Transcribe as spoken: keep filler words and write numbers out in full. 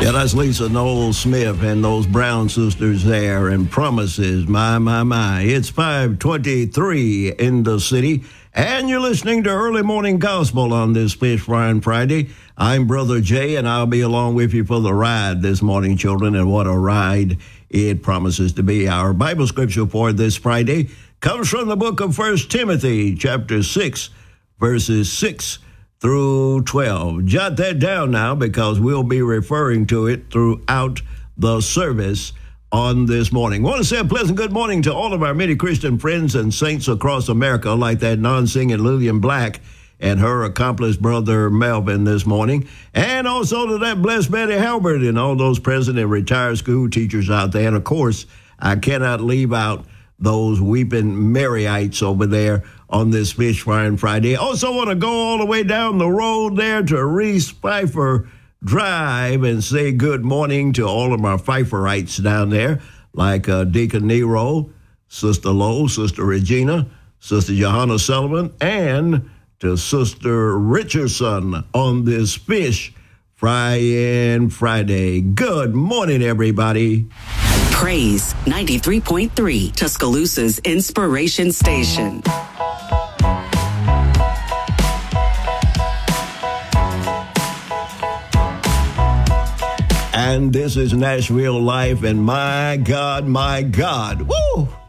Yeah, that's Lisa Noel Smith and those Brown sisters there and Promises. My, my, my. It's five twenty-three in the city, and you're listening to Early Morning Gospel on this Fish Frying Friday. I'm Brother Jay, and I'll be along with you for the ride this morning, children, and what a ride it promises to be. Our Bible scripture for this Friday comes from the book of First Timothy, chapter six, verses six through twelve. Jot that down now because we'll be referring to it throughout the service on this morning. I want to say a pleasant good morning to all of our many Christian friends and saints across America, like that non-singing Lillian Black and her accomplished brother Melvin this morning, and also to that blessed Betty Halbert and all those present and retired school teachers out there. And of course, I cannot leave out those weeping Maryites over there on this Fish Frying Friday. Also want to go all the way down the road there to Reese Pfeiffer Drive and say good morning to all of my Pfeifferites down there, like uh, Deacon Nero, Sister Lowe, Sister Regina, Sister Johanna Sullivan, and to Sister Richardson on this Fish Frying Friday. Good morning, everybody. Praise ninety-three point three, Tuscaloosa's Inspiration Station. And this is Nashville Life, and my God, my God, woo!